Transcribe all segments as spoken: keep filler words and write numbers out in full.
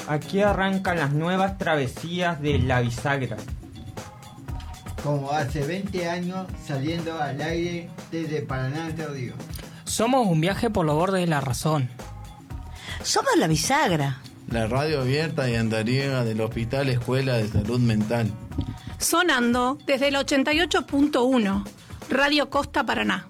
Aquí arrancan las nuevas travesías de la bisagra. Como hace veinte años, saliendo al aire desde Paraná Entre Ríos. Somos un viaje por los bordes de la razón. Somos la bisagra. La radio abierta y andariega del Hospital Escuela de Salud Mental. Sonando desde el ochenta y ocho punto uno, Radio Costa Paraná.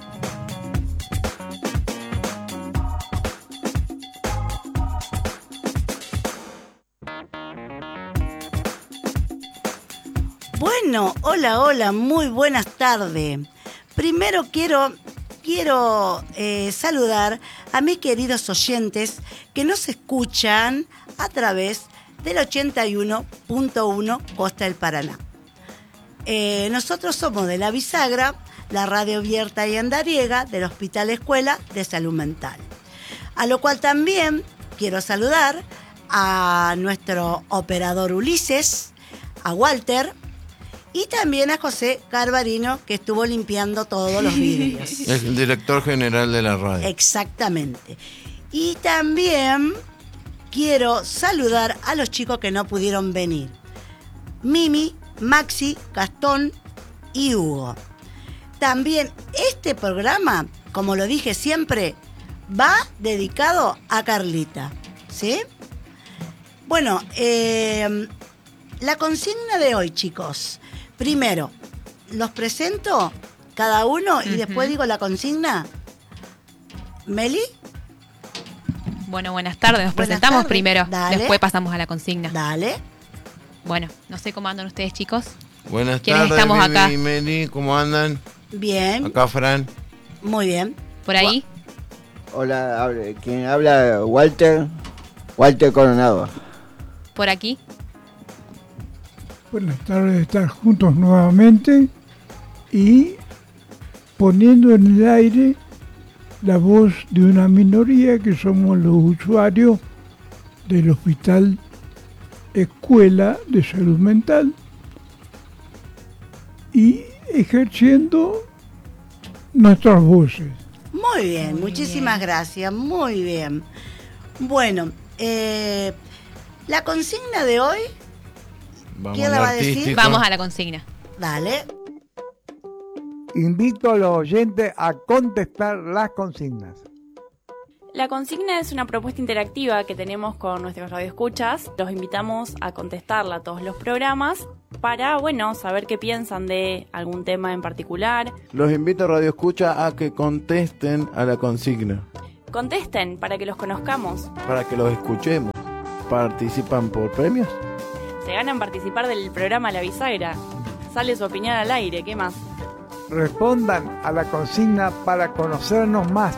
Bueno, hola, hola, muy buenas tardes. Primero quiero, quiero eh, saludar a mis queridos oyentes que nos escuchan a través del ochenta y uno punto uno Costa del Paraná. Eh, nosotros somos de La Bisagra, la radio abierta y andariega del Hospital Escuela de Salud Mental. A lo cual también quiero saludar a nuestro operador Ulises, a Walter, y también a José Carbarino, que estuvo limpiando todos los vidrios. El director general de la radio. Exactamente. Y también quiero saludar a los chicos que no pudieron venir. Mimi, Maxi, Gastón y Hugo. También este programa, como lo dije siempre, va dedicado a Carlita. ¿Sí? Bueno, eh, la consigna de hoy, chicos. Primero, los presento cada uno y uh-huh. después digo la consigna. ¿Meli? Bueno, buenas tardes. Nos buenas presentamos tardes. Primero. Dale. Después pasamos a la consigna. Dale. Bueno, no sé cómo andan ustedes, chicos. Buenas ¿Quiénes tardes, estamos Vivi acá? y Meli, ¿cómo andan? Bien. Acá Fran. Muy bien. ¿Por ahí? Hola, ¿quién habla? Walter. Walter Coronado. ¿Por aquí? Buenas tardes, estar juntos nuevamente y poniendo en el aire la voz de una minoría que somos los usuarios del Hospital Escuela de Salud Mental y ejerciendo nuestras voces. Muy bien, Muy muchísimas bien. gracias, muy bien. Bueno, eh, la consigna de hoy, Vamos ¿quién la va a artístico. decir? Vamos a la consigna. Dale. Invito a los oyentes a contestar las consignas. La consigna es una propuesta interactiva que tenemos con nuestros radioescuchas. Los invitamos a contestarla a todos los programas para, bueno, saber qué piensan de algún tema en particular. Los invito a Radio Escucha a que contesten a la consigna. Contesten para que los conozcamos. Para que los escuchemos. ¿Participan por premios? Se ganan participar del programa La Bisagra. Sale su opinión al aire, ¿qué más? Respondan a la consigna para conocernos más.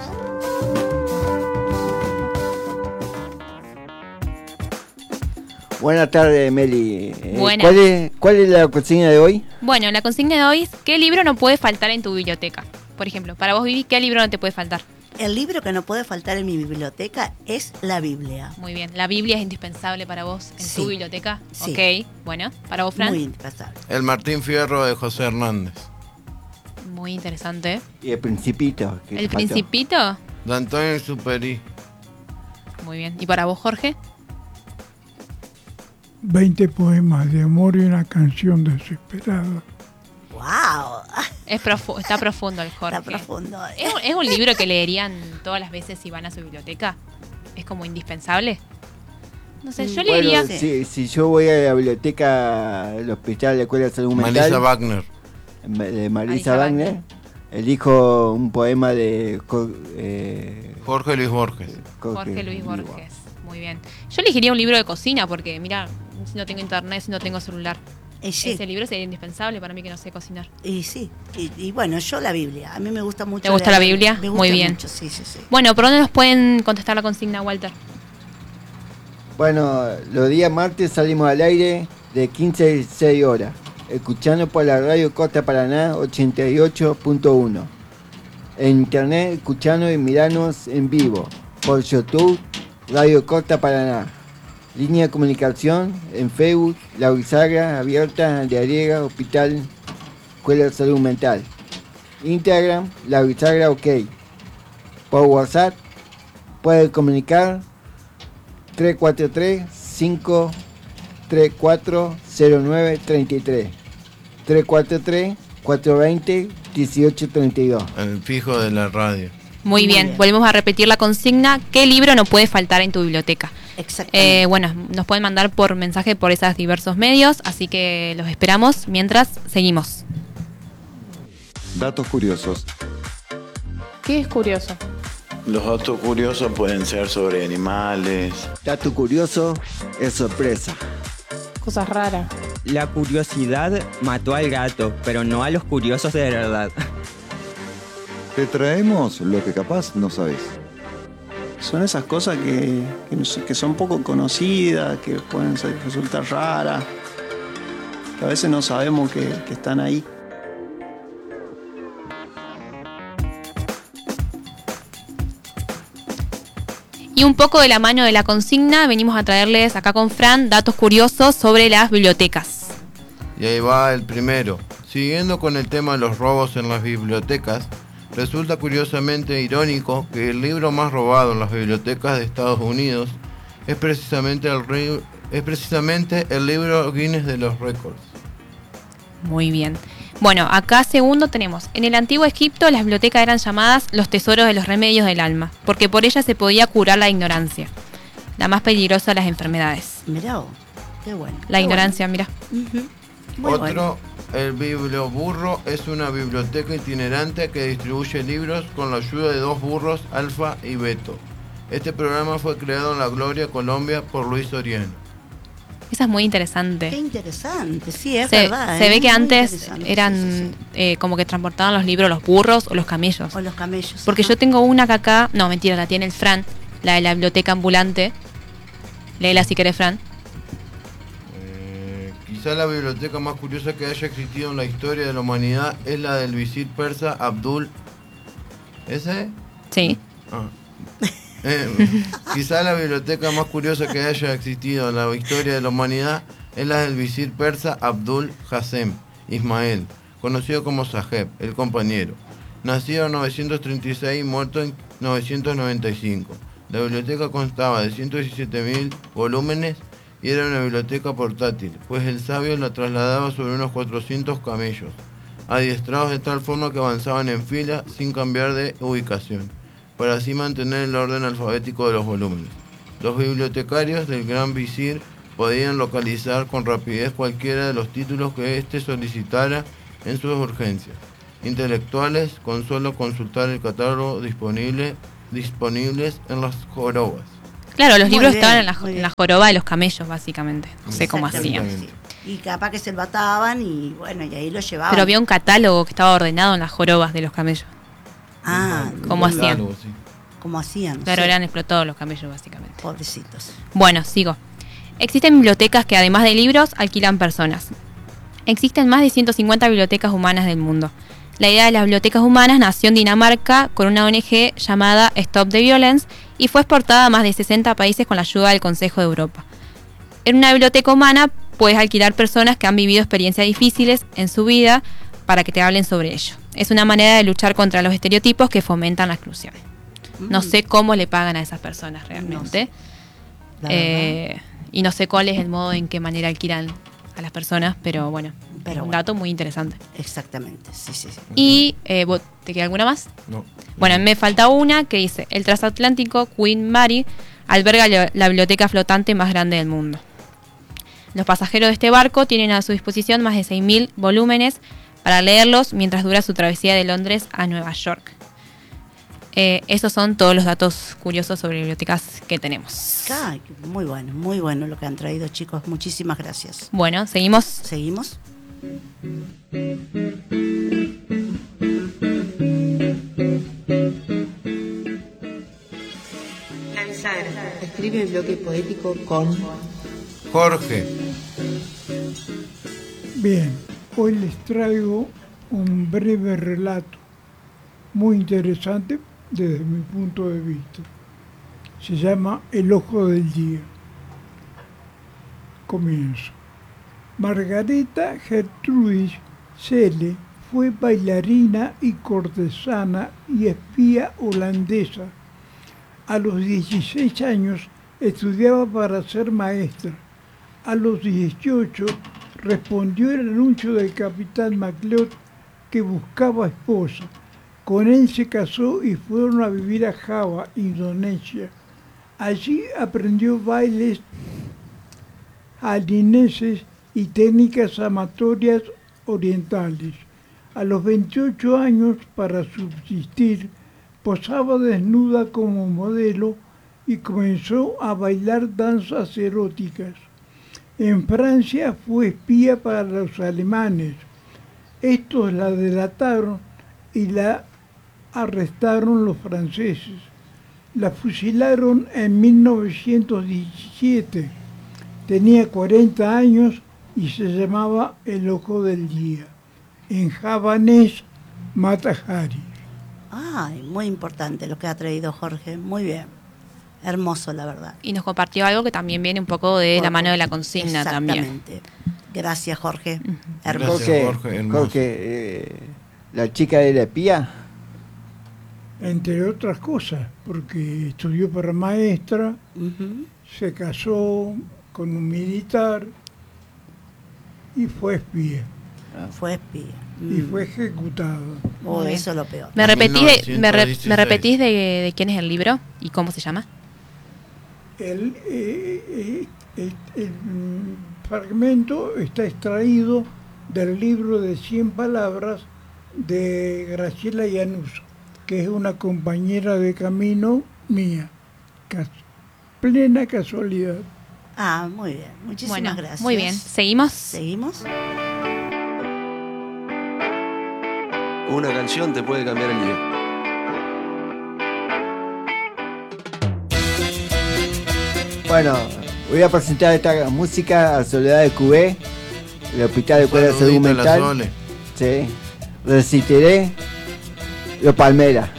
Buenas tardes, Meli. Eh, Buenas. ¿cuál es, ¿Cuál es la consigna de hoy? Bueno, la consigna de hoy es ¿qué libro no puede faltar en tu biblioteca? Por ejemplo, para vos, Vivi, ¿qué libro no te puede faltar? El libro que no puede faltar en mi biblioteca es la Biblia. Muy bien. ¿La Biblia es indispensable para vos en Sí. tu biblioteca? Sí. Ok. Bueno, ¿para vos, Fran? Muy indispensable. El Martín Fierro de José Hernández. Muy interesante. Y el Principito. que ¿El faltó. Principito? De Antonio Exupéry. Muy bien. ¿Y para vos, Jorge? veinte poemas de amor y una canción desesperada. ¡Wow! Es profu- está profundo el Jorge. Está profundo. ¿Es, un- ¿Es un libro que leerían todas las veces si van a su biblioteca? ¿Es como indispensable? No sé, yo Bueno, leería... si, si yo voy a la biblioteca del Hospital de la Escuela de Salud Mental, Marisa Wagner. de Marisa Marisa Wagner, Wagner. elijo un poema de Jo- eh, Jorge Luis Borges. Jorge Luis Borges. Muy bien. Yo elegiría un libro de cocina porque, mira, si no tengo internet, si no tengo celular. Y sí, Ese libro sería indispensable para mí que no sé cocinar. y, sí. Y, y bueno, yo la Biblia. A mí me gusta mucho. ¿Te gusta leer. la Biblia? Me gusta Muy bien. mucho, sí, sí, sí. Bueno, ¿por dónde nos pueden contestar la consigna, Walter? Bueno, los días martes salimos al aire de quince a dieciséis horas, escuchando por la radio Costa Paraná ochenta y ocho punto uno. En internet, escuchando y mirarnos en vivo por YouTube, Radio Costa Paraná. Línea de comunicación en Facebook, La Bisagra Abierta de Ariega, Hospital Escuela de Salud Mental. Instagram, La Bisagra OK. Por WhatsApp, puede comunicar tres cuatro tres, cinco tres cuatro cero nueve tres tres. tres cuatro tres cuatro dos cero uno ocho tres dos. El fijo de la radio. Muy, Muy bien. bien, volvemos a repetir la consigna. ¿Qué libro no puede faltar en tu biblioteca? Exactamente. Eh, bueno, nos pueden mandar por mensaje por esos diversos medios, así que los esperamos mientras seguimos. Datos curiosos. ¿Qué es curioso? Los datos curiosos pueden ser sobre animales. Dato curioso es sorpresa. Cosas raras. La curiosidad mató al gato, pero no a los curiosos de verdad. Te traemos lo que capaz no sabes. Son esas cosas que, que, no sé, que son poco conocidas, que pueden ser, resultar raras, que a veces no sabemos que, que están ahí. Y un poco de la mano de la consigna, venimos a traerles acá con Fran datos curiosos sobre las bibliotecas. Y ahí va el primero. Siguiendo con el tema de los robos en las bibliotecas, resulta curiosamente irónico que el libro más robado en las bibliotecas de Estados Unidos es precisamente el, ri- es precisamente el libro Guinness de los Récords. Muy bien. Bueno, acá segundo tenemos, en el antiguo Egipto las bibliotecas eran llamadas los tesoros de los remedios del alma, porque por ellas se podía curar la ignorancia, la más peligrosa de las enfermedades. Mirá, qué bueno. La qué ignorancia, bueno. mira. Uh-huh. Muy Otro, bueno. el Biblioburro es una biblioteca itinerante que distribuye libros con la ayuda de dos burros, Alfa y Beto. Este programa fue creado en La Gloria, Colombia, por Luis Soriano. Esa es muy interesante. Qué interesante, sí, es se, verdad. Se ¿eh? ve que Muy antes eran sí, sí, sí. Eh, como que transportaban los libros los burros o los camellos. O los camellos. Porque ajá. yo tengo una que acá, no mentira, la tiene el Fran, la de la biblioteca ambulante. Léela si querés, Fran. Eh, quizá la biblioteca más curiosa que haya existido en la historia de la humanidad es la del visir persa Abdul. ¿Ese? Sí. Ah. Eh, quizá la biblioteca más curiosa que haya existido en la historia de la humanidad es la del visir persa Abdul Hassem Ismael, conocido como Saheb, el compañero. Nacido en novecientos treinta y seis y muerto en novecientos noventa y cinco. La biblioteca constaba de ciento diecisiete mil volúmenes y era una biblioteca portátil, pues el sabio la trasladaba sobre unos cuatrocientos camellos, adiestrados de tal forma que avanzaban en fila sin cambiar de ubicación, para así mantener el orden alfabético de los volúmenes. Los bibliotecarios del Gran Visir podían localizar con rapidez cualquiera de los títulos que éste solicitara en sus urgencias intelectuales con solo consultar el catálogo disponible, disponibles en las jorobas. Claro, los Muy libros bien, estaban en la, muy en bien. la joroba de los camellos, básicamente. No sé cómo hacían. Sí. Y capaz que se lo ataban y bueno, y ahí lo llevaban. Pero había un catálogo que estaba ordenado en las jorobas de los camellos. Ah, ¿Cómo bien. hacían? Algo, sí. ¿Cómo hacían? Claro, Sí. eran explotados los camellos, básicamente. Pobrecitos. Bueno, sigo. Existen bibliotecas que además de libros alquilan personas. Existen más de ciento cincuenta bibliotecas humanas del mundo. La idea de las bibliotecas humanas nació en Dinamarca con una O N G llamada Stop the Violence y fue exportada a más de sesenta países con la ayuda del Consejo de Europa. En una biblioteca humana puedes alquilar personas que han vivido experiencias difíciles en su vida para que te hablen sobre ello. Es una manera de luchar contra los estereotipos que fomentan la exclusión. No sé cómo le pagan a esas personas realmente. La Eh, y no sé cuál es el modo en qué manera alquilan a las personas, pero bueno, Pero es un bueno. dato muy interesante. Exactamente, sí, sí, sí. Y, eh, ¿vos- ¿te queda alguna más? No. Bueno, me falta una que dice, el transatlántico Queen Mary alberga la la biblioteca flotante más grande del mundo. Los pasajeros de este barco tienen a su disposición más de seis mil volúmenes para leerlos mientras dura su travesía de Londres a Nueva York. Eh, esos son todos los datos curiosos sobre bibliotecas que tenemos. Ay, muy bueno, muy bueno lo que han traído, chicos. Muchísimas gracias. Bueno, seguimos. ¿Seguimos? Escribe el bloque poético con Jorge. Bien, hoy les traigo un breve relato muy interesante desde mi punto de vista. Se llama El ojo del día. Comienzo. Margareta Gertrudis Selle fue bailarina y cortesana y espía holandesa. A los dieciséis años Estudiaba para ser maestra. A los dieciocho respondió el anuncio del capitán MacLeod que buscaba esposa. Con él se casó y fueron a vivir a Java, Indonesia. Allí aprendió bailes alineses y técnicas amatorias orientales. A los veintiocho años, para subsistir, posaba desnuda como modelo y comenzó a bailar danzas eróticas. En Francia fue espía para los alemanes. Estos la delataron y la arrestaron los franceses. La fusilaron en mil novecientos diecisiete. Tenía cuarenta años y se llamaba El Ojo del Día. En javanés, Mata Hari. Ay, muy importante lo que ha traído Jorge. Muy bien. Hermoso, la verdad. Y nos compartió algo que también viene un poco de Por, la mano de la consigna también. Exactamente. Gracias, Jorge. Uh-huh. Hermoso. Jorge, Jorge, hermoso. Jorge eh, la chica era espía. Entre otras cosas, porque estudió para maestra, Uh-huh. se casó con un militar y fue espía. Fue espía. Y Mm. fue ejecutado. Oh, eso es lo peor. ¿Me repetís, de, me, re- mil novecientos dieciséis. me repetís de, de quién es el libro y cómo se llama? El, eh, eh, el, el, mm, fragmento está extraído del libro de cien palabras de Graciela Llanuso, que es una compañera de camino mía. Cas- plena casualidad. Ah, muy bien. Muchísimas Bueno, gracias. muy bien. ¿Seguimos? ¿Seguimos? Una canción te puede cambiar el día. Bueno, voy a presentar esta música a Soledad de Cubé, el Hospital de Cuidado de Salud Saludito a la Mental. Sole. Sí. Recitaré Lo Palmera.